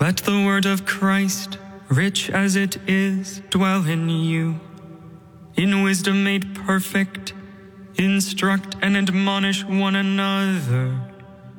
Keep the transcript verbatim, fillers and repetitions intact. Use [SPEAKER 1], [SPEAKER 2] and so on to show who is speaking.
[SPEAKER 1] Let the word of Christ, rich as it is, dwell in you. In wisdom made perfect, instruct and admonish one another